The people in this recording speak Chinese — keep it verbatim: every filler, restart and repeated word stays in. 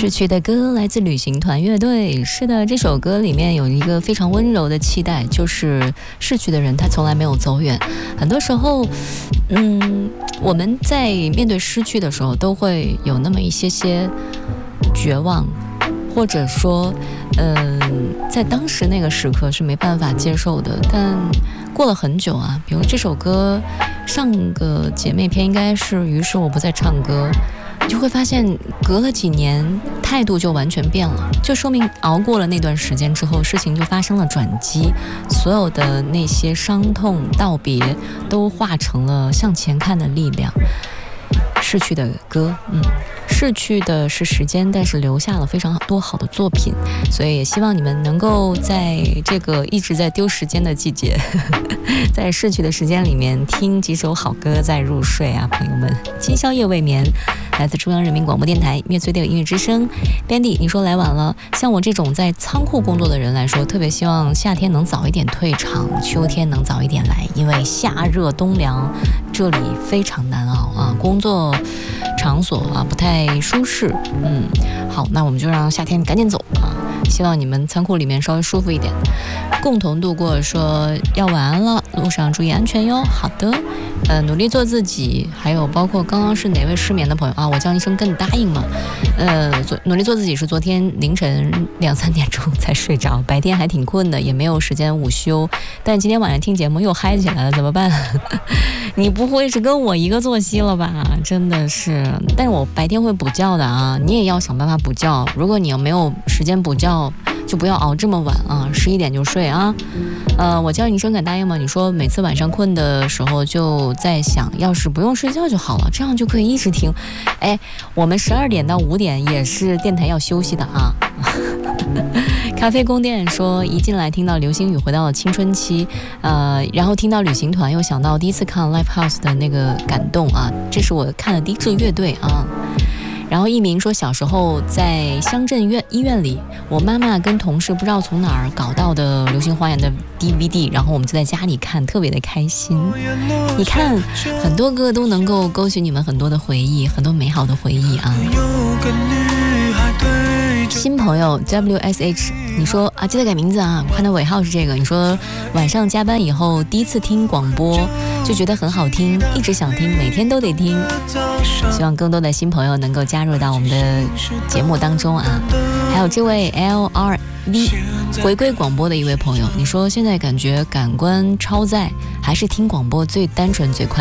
逝去的歌来自旅行团乐队。是的，这首歌里面有一个非常温柔的期待，就是逝去的人他从来没有走远。很多时候嗯，我们在面对失去的时候都会有那么一些些绝望，或者说嗯，在当时那个时刻是没办法接受的，但过了很久啊，比如这首歌上个姐妹篇应该是于是我不再唱歌，你就会发现隔了几年态度就完全变了，就说明熬过了那段时间之后，事情就发生了转机，所有的那些伤痛道别都化成了向前看的力量。逝去的歌，嗯，逝去的是时间，但是留下了非常多好的作品，所以也希望你们能够在这个一直在丢时间的季节在逝去的时间里面听几首好歌再入睡啊，朋友们。今宵夜未眠来自中央人民广播电台灭罪的音乐之声。 Bandy 你说来晚了，像我这种在仓库工作的人来说，特别希望夏天能早一点退场，秋天能早一点来，因为夏热冬凉这里非常难熬啊，工作场所啊不太舒适。嗯，好，那我们就让夏天赶紧走啊，希望你们仓库里面稍微舒服一点。共同度过说要晚安了，路上注意安全哟。好的，呃，努力做自己。还有包括刚刚是哪位失眠的朋友啊，我叫一声跟你答应嘛。呃，做努力做自己是昨天凌晨两三点钟才睡着，白天还挺困的，也没有时间午休，但今天晚上听节目又嗨起来了，怎么办？你不会是跟我一个作息了吧？真的是，但是我白天会补觉的啊，你也要想办法补觉。如果你要没有时间补觉，就不要熬这么晚啊，十一点就睡啊。呃，我叫你声敢答应吗？你说每次晚上困的时候就在想，要是不用睡觉就好了，这样就可以一直听。哎，我们十二点到五点也是电台要休息的啊。咖啡宫殿说一进来听到流星雨回到了青春期，呃，然后听到旅行团又想到第一次看 Live House 的那个感动啊，这是我看的第一支乐队啊。然后一鸣说小时候在乡镇院医院里，我妈妈跟同事不知道从哪儿搞到的流星花园的 D V D， 然后我们就在家里看，特别的开心。你看很多歌都能够勾起你们很多的回忆，很多美好的回忆啊。新朋友 W S H 你说啊，记得改名字啊，看到尾号是这个。你说晚上加班以后第一次听广播就觉得很好听，一直想听，每天都得听。希望更多的新朋友能够加入到我们的节目当中啊。还有这位 L R V 回归广播的一位朋友，你说现在感觉感官超载，还是听广播最单纯最快。